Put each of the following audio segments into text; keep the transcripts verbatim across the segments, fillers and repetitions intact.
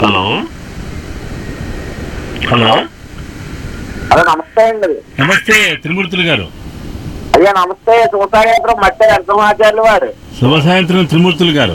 Hello hello hello నమస్తే అండి. నమస్తే త్రిమూర్తులు గారు. అయ్యా నమస్తే. శుభ సాయంత్రం మట్టి నరసింహాచార్యులు వారు. శుభ సాయంత్రం త్రిమూర్తులు గారు.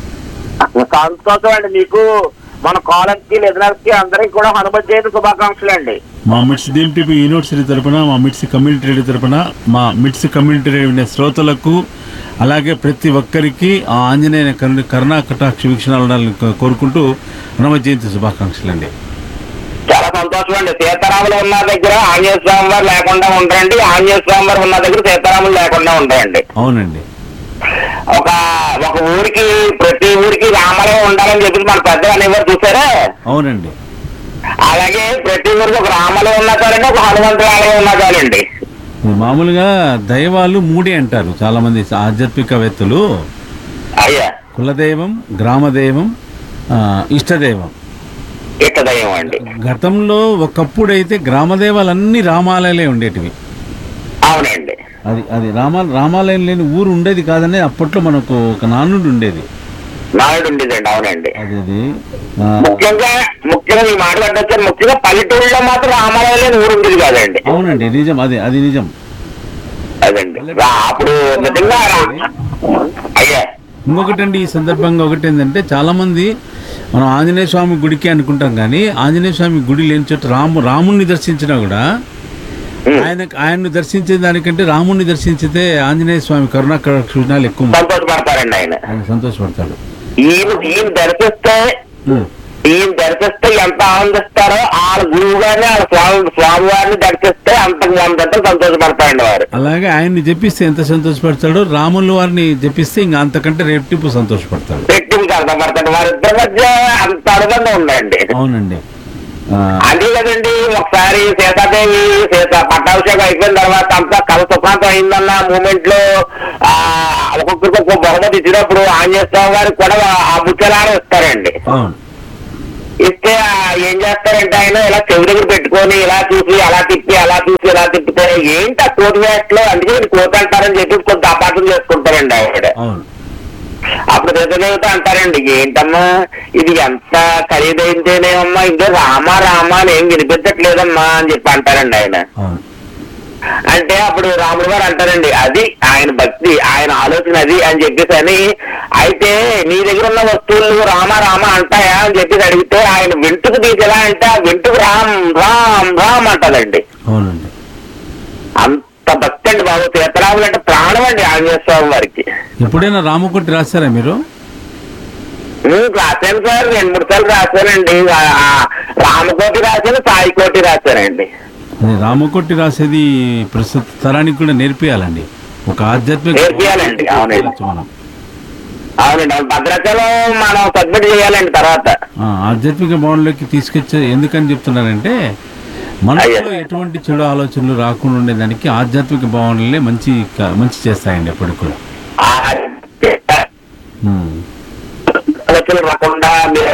సంతోషం అండి. మీకు మన కాలేజ్ కి లిజనర్స్ కి అందరికి కూడా హనుమత్ జయంతి శుభాకాంక్షలు అండి. మా మిట్స్ డిఎంటీపీ యూనివర్సిటీ తరపున, మా మిట్స్ కమ్యూనిటీ రేడియో తరపున, మా మిట్స్ కమ్యూనిటీ రేడియో శ్రోతలకు, అలాగే ప్రతి ఒక్కరికి ఆ ఆంజనేయ కరుణ కరుణా కటాక్ష వీక్షణాలను కోరుకుంటూ హనుమత్ జయంతి శుభాకాంక్షలు అండి. చాలా సంతోషం అండి. సీతారాములు ఉన్న దగ్గర ఆంజనేయ స్వామి వారు లేకుండా ఉంటాయండి, ఆంజనేయ స్వామి వారు ఉన్న దగ్గర సీతారాములు లేకుండా ఉంటాయండి. అవునండి. ఒక ఒక ఊరికి ప్రతి ఊరికి రామాలయం ఉండాలని చెప్పి మన పెద్దలు అనేవారు చూసారా? అవునండి. అలాగే ప్రతి ఊరికి ఒక రామాలయం ఉన్నా చాలండి, ఒక హనుమంతుడి ఆలయం ఉన్నా చాలండి. మామూలుగా దైవాలు మూడే అంటారు చాలా మంది ఆధ్యాత్మికవేత్తలు. అయ్యా కులదైవం, గ్రామదైవం, ఇష్టదైవం. ఇష్టదైవం అండి. గతంలో ఒకప్పుడైతే గ్రామదేవాలన్నీ రామాలయాలే ఉండేటివి. అవునండి. అది అది రామా రామాలయం లేని ఊరు ఉండేది కాదని అప్పట్లో మనకు ఒక నానుడు ఉండేది. నాయుడు ఉండేదండి. అవునండి. అది అది ముఖ్యంగా ముఖ్యంగా ఈ మాట పట్టొచ్చారు. ముఖ్యంగా పల్లెటూరులో మాత్రం రామాలయం లేని ఊరు ఉండేది కాదండి. అవునండి, నిజం. అది అది నిజం. అదండి అప్పుడు నిజంగా. అయ్యా ఇంకొకటండి, ఈ సందర్భంగా ఒకటి ఏంటంటే చాలా మంది మనం ఆంజనేయ స్వామి గుడికి అనుకుంటాం, కానీ ఆంజనేయ స్వామి గుడి లేని చోట రాము రాముణ్ణి దర్శించినా కూడా ఆయన ఆయన్ని దర్శించే దానికంటే రాముణ్ణి దర్శించితే ఆంజనేయ స్వామి కరుణా కటాక్షాలు ఎక్కువ సంతోషపడతారండి. ఆయన ఆయన సంతోషపడతాడు. ఈయన ఈయన దర్శిస్తే ఈయన దర్శిస్తే ఎంత ఆనందిస్తారో, వాళ్ళ గురువు గారిని వాళ్ళ స్వామి స్వామి వారిని దర్శిస్తే అంతకు అంత సంతోషపడతారండి వారు. అలాగే ఆయన్ని జపిస్తే ఎంత సంతోషపడతాడో, రాముల వారిని జపిస్తే ఇంకా అంతకంటే రెట్టింపు సంతోషపడతాడు. రెట్టింపు అర్థపడతాడు. వారిద్దరి మధ్య అంత అనుబంధం ఉందండి. అవునండి. అదే కదండి. ఒకసారి సీతాదేవి సీత పట్టాభిషేకం అయిపోయిన తర్వాత అంతా కథ సుఖాంతం అయిందన్న మూమెంట్ లో ఆ ఒక్కొక్కరికి ఒక్కొక్క బహుమతి ఇచ్చినప్పుడు ఆంజనేయ స్వామి వారికి కూడా ఆ ముచ్చలారం ఇస్తారండి. ఇస్తే ఏం చేస్తారంటే ఆయన ఇలా చెవి దగ్గర పెట్టుకొని ఇలా చూసి అలా తిప్పి అలా చూసి ఇలా తిప్పితే ఏంటి ఆ కోటి వేటలో, అందుకే కోతి అంటారని చెప్పి కొంత అపార్థం చేసుకుంటారండి ఆవిడ. అప్పుడు దేవత అంటారండి, ఏంటమ్మా ఇది ఎంత ఖరీదైతేనేమమ్మా, ఇంకా రామా రామా అని ఏం వినిపించట్లేదమ్మా అని చెప్పి అంటారండి ఆయన. అంటే అప్పుడు రాముడు గారు అంటారండి, అది ఆయన భక్తి, ఆయన ఆలోచన అది అని చెప్పేసి అని. అయితే నీ దగ్గర ఉన్న వస్తువులు రామా రామా అంటాయా అని చెప్పేసి అడిగితే ఆయన వెంటుకు తీసి ఎలా అంటే ఆ వెంటుకు రామ్ రామ్ రామ్ అంటదండి. అంత భక్తి అండి బాబు. సీతారాములు అంటే ప్రాణం అండి ఆంజనేయ స్వామి వారికి. ఎప్పుడైనా రామకోటి రాశారా మీరు? రాశాను సార్, రెండు మూడు సార్లు రాశానండి. రామకోటి రాశాను, సాయికోటి రాశానండి. రామకోటి రాసేది ప్రస్తుత తరానికి కూడా నేర్పియాలండి, ఒక ఆధ్యాత్మిక నేర్పియాలండి. అవునండి మనం అవునండి భద్రాచలం మనం సబ్మిట్ చేయాలండి. తర్వాత ఆధ్యాత్మిక భావనలోకి తీసుకొచ్చే ఎందుకని చెప్తున్నారంటే, మనసులో ఎటువంటి చెడు ఆలోచనలు రాకుండా ఉండేదానికి ఆధ్యాత్మిక భావనలే మంచి మంచి చేస్తాయండి ఎప్పటికి కూడా. ఆలోచనలు రాకుండా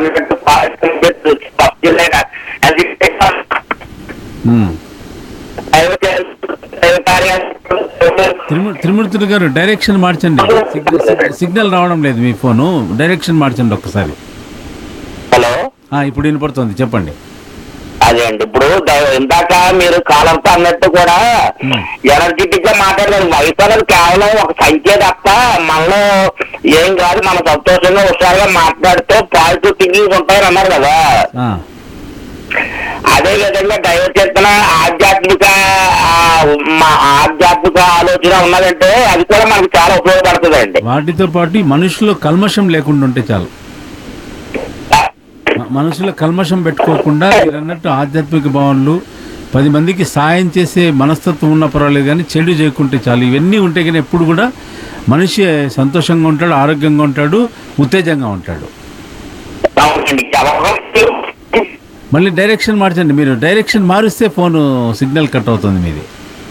త్రిమూర్తులు గారు డైరెక్షన్ మార్చండి. సిగ్నల్ రావడం లేదు మీ ఫోను, డైరెక్షన్ మార్చండి ఒక్కసారి. హలో, ఇప్పుడు వినపడుతుంది, చెప్పండి. అదే అండి, ఇప్పుడు ఇందాక మీరు కాలంతో అన్నట్టు కూడా ఎనర్జెటిక్ గా మాట్లాడలేదు. వయసు అనేది కేవలం ఒక సంఖ్య తప్ప మనలో ఏం కాదు. మనం సంతోషంగా హుషారుగా మాట్లాడితే పాజిటివ్ థింకింగ్ ఉంటాయని అన్నారు కదా. అదే విధంగా దైవ చేతన ఆధ్యాత్మిక ఆధ్యాత్మిక ఆలోచన ఉన్నదంటే అది కూడా మనకు చాలా ఉపయోగపడుతుందండి. వాటితో పాటు మనుషులో కల్మషం లేకుండా ఉంటే చాలు. మనసులో కల్మషం పెట్టుకోకుండా మీరు అన్నట్టు ఆధ్యాత్మిక భావనలు, పది మందికి సాయం చేసే మనస్తత్వం ఉన్న పర్వాలేదు, కానీ చెడు చేయకుంటే చాలు. ఇవన్నీ ఉంటే కానీ ఎప్పుడు కూడా మనిషి సంతోషంగా ఉంటాడు, ఆరోగ్యంగా ఉంటాడు, ఉత్తేజంగా ఉంటాడు. మళ్ళీ డైరెక్షన్ మార్చండి. మీరు డైరెక్షన్ మారిస్తే ఫోన్ సిగ్నల్ కట్ అవుతుంది మీది.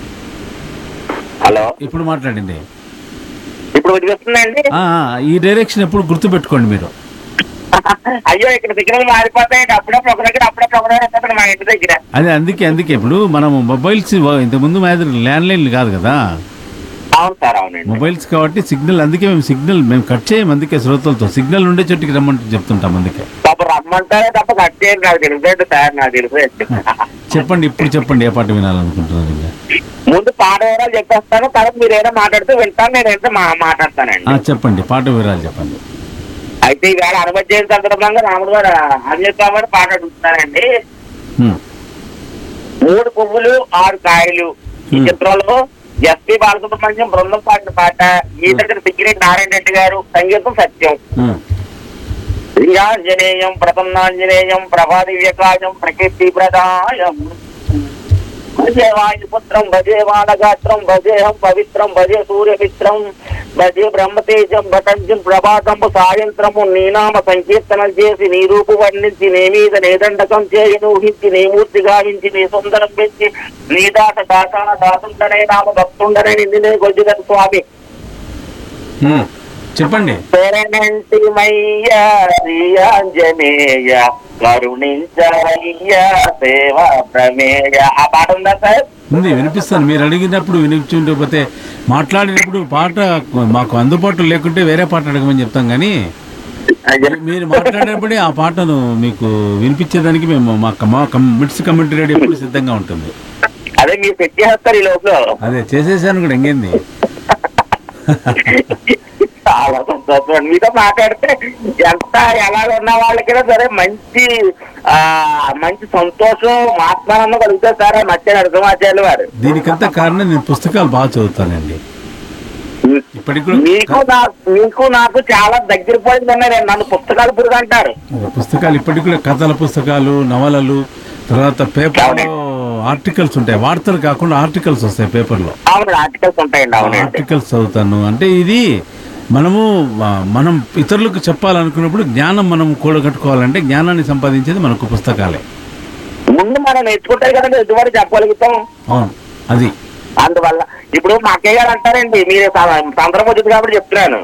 హలో, ఇప్పుడు మాట్లాడండి. ఇప్పుడు వస్తుందండి. ఈ డైరెక్షన్ ఎప్పుడు గుర్తుపెట్టుకోండి మీరు. అయ్యో, ఇక్కడ సిగ్నల్ మారిపోతాయి అప్పుడప్పుడు ఒక దగ్గర, అప్పుడప్పుడు ఒక దగ్గర మా ఇంటి దగ్గర. అదే అందుకే అందుకే ఇప్పుడు మనం మొబైల్స్ ఇంతకుముందు మాదిరి ల్యాండ్ లైన్లు కాదు కదా. అవును సార్, అవునండి. మొబైల్స్ కాబట్టి సిగ్నల్, అందుకే మేము సిగ్నల్ మేము కట్ చేయం. అందుకే శ్రోతలతో సిగ్నల్ ఉండే చోటికి రమ్మంటే చెప్తుంటాం. అందుకే రమ్మంటారే తప్ప కట్ చేయండి, నాకు తెలిసేది సార్, నాకు తెలిసేది. చెప్పండి, ఇప్పుడు చెప్పండి ఏ పాట వినాలనుకుంటున్నారు ఇంకా. ముందు పాట వివరాలు చెప్పేస్తాను, తర్వాత మీరు ఏదైనా మాట్లాడితే వింటాను, నేను అయితే మా మాట్లాడతానండి. ఆ, చెప్పండి పాట వివరాలు చెప్పండి. అయితే ఈవేళ హనుమత్ జయంతి సందర్భంగా రాముడు గారు ఆంజనేయ స్వామి గారు పాట అడుగుతున్నారండి. ఉమ్, మూడు పువ్వులు ఆరు కాయలు ఈ చిత్రంలో ఎస్పీ బాలసుబ్రహ్మణ్యం బృందం పాడిన పాట, గీత సిగ్గిరెడ్డి నారాయణ రెడ్డి గారు, సంగీతం సత్యం. ఉమ్. శ్రీయాంజనేయం ప్రసన్నాంజనేయం ప్రభాదివ్యకాయం ప్రకీర్తి ప్రదాయం భజే వాయుపుత్రం భజే వానగాత్రం భజేహం పవిత్రం భజే సూర్యమిత్రం భజే బ్రహ్మతేజం భటంజం ప్రభాతంపు సాయంత్రము నీనామ సంకీర్తనలు చేసి నీ రూపు వర్ణించి నీ మీద నేదండకం చేయను ఊహించి నీ మూర్తి గావించి నీ సుందరం పెంచి నీ దాట దాటాన దాసుండనే నామ భక్తుండనే నిన్నే గొజ్జుగ స్వామి. ఉమ్, చెప్పండి. శరణంటిమయ్య శ్రీయాంజనేయ కరుణించవయ్య సేవా ప్రమేయ. ఆ పాట ఉందా సార్? ఉంది, వినిపిస్తాను. మీరు అడిగినప్పుడు వినిపించకపోతే, మాట్లాడినప్పుడు పాట మాకు అందుబాటులో లేకుంటే వేరే పాట అడగమని చెప్తాం, కానీ మీరు మాట్లాడినప్పుడే ఆ పాటను మీకు వినిపించేదానికి మేము మా మా మిట్స్ కమ్యూనిటీ రేడియో ఎప్పుడు సిద్ధంగా ఉంటుంది. అదే మీరు సెట్ చేస్తారు ఈ లోపల. అదే చేసేసాను కూడా, ఇంకేంది. చాలా సంతోషం. మీతో మాట్లాడితే ఎంత ఎలా ఉన్న వాళ్ళకైనా సరే మంచి ఆ మంచి సంతోషం ఆత్మానందం కలుగుతుంది సార్. మధ్య నరసింహాచార్యులు వారు. దీనికంతా కారణం నేను పుస్తకాలు బాగా చదువుతానండి. ఇప్పటికి మీకు మీకు నాకు చాలా దగ్గర పోయిందన్న నన్ను పుస్తకాలు పురుగు అంటారు. పుస్తకాలు ఇప్పటికి కూడా కథల పుస్తకాలు, నవలలు, తర్వాత పేపర్లో ఆర్టికల్స్ ఉంటాయి. వార్తలు కాకుండా ఆర్టికల్స్ వస్తాయి పేపర్లో. అవును, ఆర్టికల్స్ ఉంటాయండి. అవును, ఆర్టికల్స్ చదువుతాను. అంటే ఇది మనము మనం ఇతరులకు చెప్పాలనుకున్నప్పుడు జ్ఞానం మనం కూడగట్టుకోవాలంటే జ్ఞానాన్ని సంపాదించేది మనకు పుస్తకాలే. ముందు మనం నేర్చుకుంటారు కదండి, ఎదుటి చెప్పగలుగుతాం. అవును, అది అందువల్ల ఇప్పుడు మా అక్కయ్య గారు అంటారండి, మీరు సందర్భం వచ్చింది కాబట్టి చెప్తున్నాను.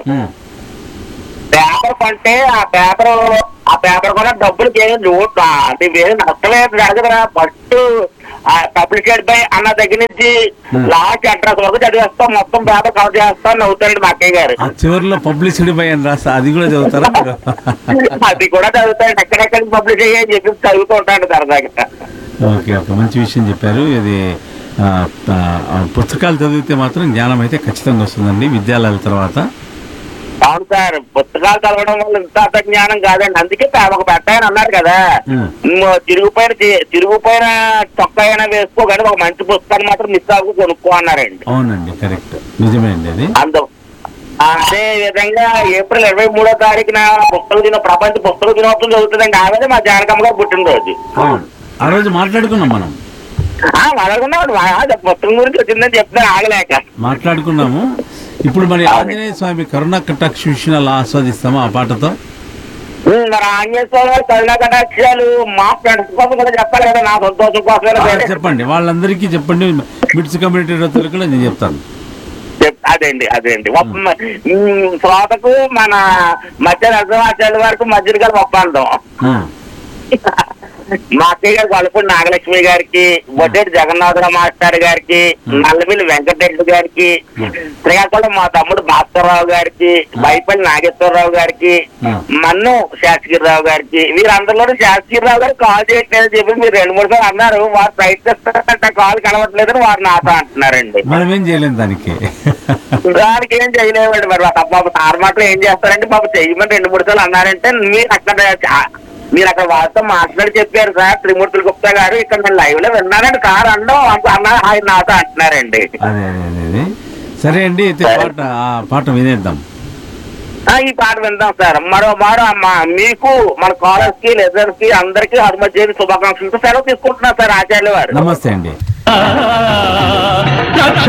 పేపర్ కొంటే ఆ పేపర్ ఆ పేపర్ కూడా డబ్బులకి ఏం లోటు అంటే వేరే నష్టలేదు జరగదురా. ఫస్ట్ పబ్లిషెడ్ బై అన్న దగ్గర నుంచి లాస్ట్ అడ్రస్ వరకు చదివేస్తాం, మొత్తం పేపర్ కవర్ చేస్తాం అవుతారండి మా అక్కయ్య గారు. చివరిలో పబ్లిసిటీ బై అని రాస్తా, అది కూడా చదువుతారా? అది కూడా చదువుతాడు, ఎక్కడెక్కడికి పబ్లిష్ అయ్యాయని చెప్పి చదువుతూ ఉంటాడు సరదాగా. ఓకే, ఓకే, మంచి విషయం చెప్పారు. ఇది పుస్తకాలు చదివితే మాత్రం జ్ఞానం అయితే ఖచ్చితంగా వస్తుందండి విద్యాలయాల తర్వాత. అవును సార్, పుస్తకాలు చదవడం వల్ల ఇంత జ్ఞానం కాదండి. అందుకే ఒక పెద్ద ఆయన అన్నారు కదా, తిరుగుపోయిన తిరుగుపోయిన చొక్కా అయినా వేసుకో కానీ ఒక మంచి పుస్తకాన్ని మాత్రం మిస్ అవ్వకు కొనుక్కో అన్నారండి. అవునండి, కరెక్ట్, నిజమే అండి అది. అందు అదే విధంగా ఏప్రిల్ ఇరవై మూడో తారీఖున పుస్తక దిన ప్రపంచ పుస్తక దినోత్సవం జరుగుతుందండి. ఆ మీద మా జానకమ్మ గారు పుట్టినరోజు. ఆ రోజు మాట్లాడుకున్నాం మనం. మాట్లాడుకున్నాం, పుస్తకం గురించి వచ్చిందని చెప్తాను ఆగలేక మాట్లాడుకున్నాము. ఇప్పుడు మరి ఆంజనేయ స్వామి కరుణ కటాక్ష విషయాలు ఆస్వాదిస్తామా ఆ పాటతో? మరి ఆంజనేయ స్వామి గారు కరుణ కటాక్షాలు మా ఫ్రెండ్స్ కోసం కూడా చెప్పాలి కదా, నా సంతోషం కోసం చెప్పండి. వాళ్ళందరికీ చెప్పండి, మిట్స్ కమ్యూనిటీ రైతులకు కూడా నేను చెప్తాను. అదేండి అదేండి శ్రోతకు మన మధ్య నరసింహాచార్యుల వరకు మధ్యలో ఒప్పందం. మా అక్కయ్య గారు వలపూడి నాగలక్ష్మి గారికి, బొడ్డేటి జగన్నాథరావు మాస్టర్ గారికి, నల్లమిల్లి వెంకటరెడ్డి గారికి, శ్రీకాకుళం మా తమ్ముడు భాస్కర్రావు గారికి, బైపల్లి నాగేశ్వరరావు గారికి, మన్ను శాస్త్రిరావు గారికి, వీరందరిలో శాస్త్రిరావు గారు కాల్ చేయట్లేదని చెప్పి మీరు రెండు మూడు సార్లు అన్నారు. వారు ప్రయత్నిస్తారంట, కాల్ కనబట్లేదని వారు నాతో అంటున్నారండి. మనం ఏం చేయలేము దానికి. దానికి ఏం చేయలేమండి. మరి పాప సార్ మాటలు ఏం చేస్తారంటే పాప చెయ్యమని రెండు మూడు సార్లు అన్నారంటే మీరు అక్కడ మీరు అక్కడ వాళ్ళతో మాట్లాడి చెప్పారు సార్ త్రిమూర్తుల గుప్తా గారు, ఇక్కడ నేను లైవ్ లో విన్నానండి సార్ అనడం అన్నారు, ఆయన నాతో అంటున్నారండి. సరే అండి, పాట పాట వినేద్దాం. ఈ పాట విందాం సార్. మరో మరో మీకు మన కాలర్స్ కి లెజర్స్ కి అందరికీ హనుమత్ జయంతి శుభాకాంక్షలతో సెలవు తీసుకుంటున్నారు సార్ ఆచార్యుల వారు. నమస్తే అండి.